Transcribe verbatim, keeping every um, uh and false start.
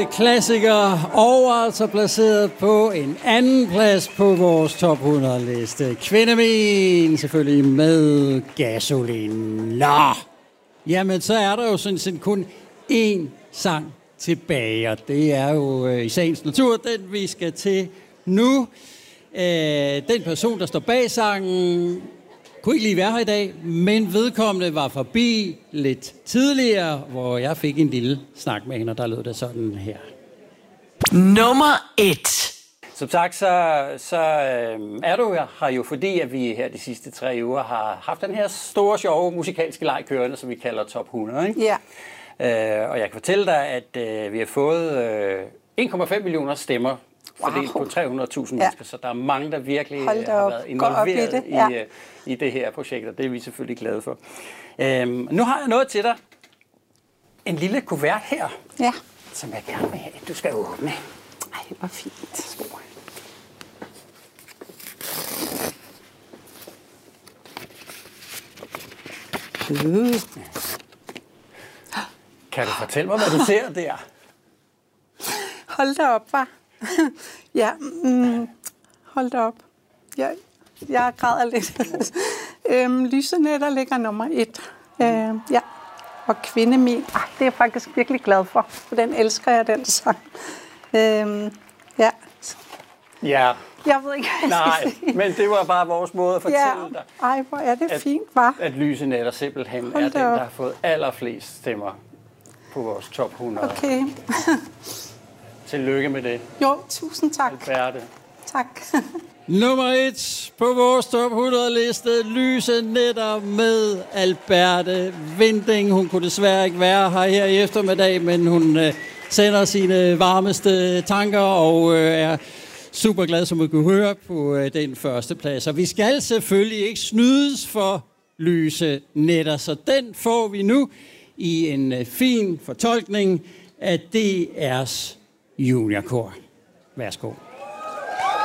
klassiker, og altså placeret på en anden plads på vores top hundrede-liste. Kvindemin, selvfølgelig med Gasolin. Nå, jamen så er der jo sådan set kun én sang tilbage, og det er jo øh, i sagens natur den, vi skal til nu. Øh, den person, der står bag sangen, kunne ikke lige være her i dag, men vedkommende var forbi lidt tidligere, hvor jeg fik en lille snak med hende, og der lød det sådan her. Nummer et. Som sagt, så, så øh, er du her jo, fordi at vi her de sidste tre uger har haft den her store, sjove musikalske leg kørende, som vi kalder Top hundrede. Ikke? Ja. Øh, og jeg kan fortælle dig, at øh, vi har fået øh, en komma fem millioner stemmer fordelt wow. på tre hundrede tusind ja. mennesker, så der er mange, der virkelig har været involveret i det. Ja. I, i det her projekt, og det er vi selvfølgelig glade for. Øhm, nu har jeg noget til dig. En lille kuvert her, Ja. som jeg gerne vil have, du skal åbne. Ej, hvor fint. Uh. Kan du fortælle mig, hvad du ser der? Hold da op, var. ja, mm, hold da op. Jeg, jeg græder lidt. øhm, Lysenetter ligger nummer et. Øhm, ja. Og Kvindemin. Ej, det er jeg faktisk virkelig glad for. For den elsker jeg, den sang. Øhm, ja. Ja. Jeg ved ikke, hvad jeg Nej, skal sige. men det var bare vores måde at fortælle ja. dig. Ej, hvor er det at, fint, var. At Lysenetter simpelthen Hold er den, op. der har fået allerflest stemmer på vores top hundrede. Okay. Tillykke med det. Jo, tusind tak. Alberte. Tak. Nummer et på vores top hundrede-liste, Lysenetter med Alberte Winding. Hun kunne desværre ikke være her her i eftermiddag, men hun øh, sender sine varmeste tanker og øh, er super glad, som vi kunne høre, på øh, den første plads. Og vi skal selvfølgelig ikke snydes for Lysenetter, så den får vi nu i en øh, fin fortolkning af D R's juniorkor. Værsgo.